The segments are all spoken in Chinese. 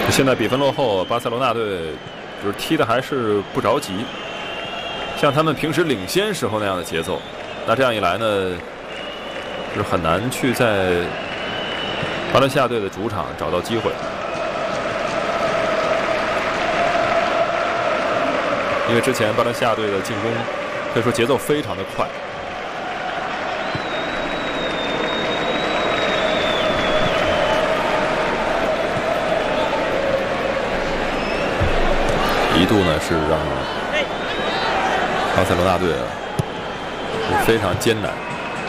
现在比分落后，巴塞罗那队就是踢的还是不着急，像他们平时领先时候那样的节奏。那这样一来呢，就是很难去在巴伦西亚队的主场找到机会，因为之前巴伦西亚队的进攻可以说节奏非常的快。一度呢是让巴塞罗那队是非常艰难。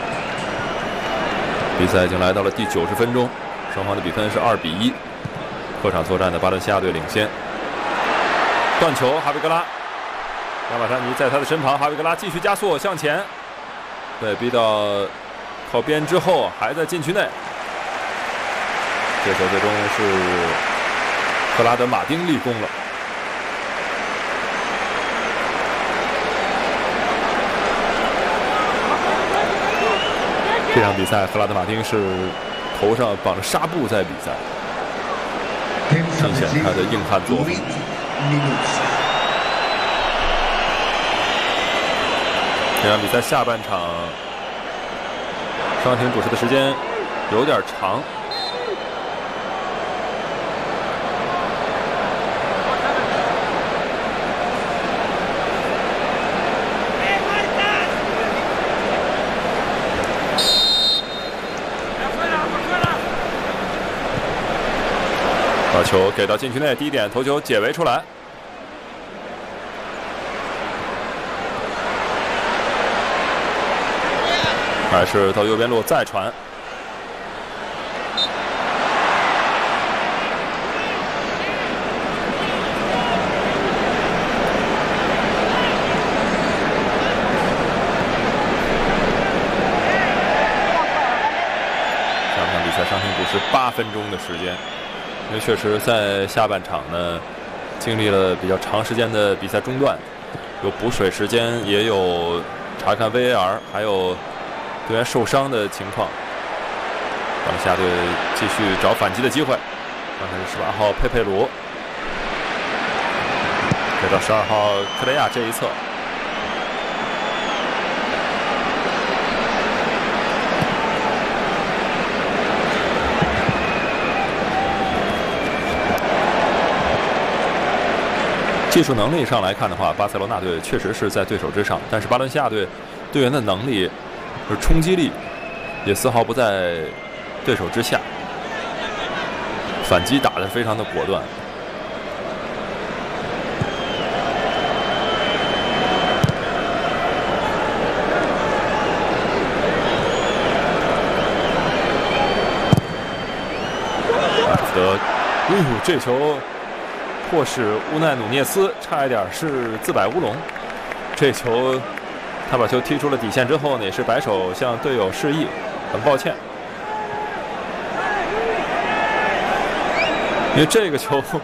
比赛已经来到了第90分钟，双方的比分是2比1。客场作战的巴伦西亚队领先。断球，哈维格拉，亚马山尼在他的身旁，哈维格拉继续加速向前，对，逼到靠边之后还在禁区内。这球最终是克拉德马丁立功了。这场比赛，克拉德马丁是头上绑着纱布在比赛，彰显他的硬汉作风。这场比赛下半场伤停补时的时间有点长。把球给到禁区内，第一点头球解围出来。还是到右边路再传。上场比赛伤停补时8分钟的时间。因为确实在下半场呢，经历了比较长时间的比赛中断，有补水时间，也有查看 VAR， 还有队员受伤的情况。巴伦西亚队继续找反击的机会。刚才是18号佩佩罗，给到12号克雷亚这一侧。技术能力上来看的话，巴塞罗那队确实是在对手之上，但是巴伦西亚队队员的能力和冲击力也丝毫不在对手之下，反击打得非常的果断。巴斯德，这球迫使乌奈努涅斯差一点是自摆乌龙。这球他把球踢出了底线之后呢，也是摆手向队友示意，很抱歉，因为这个球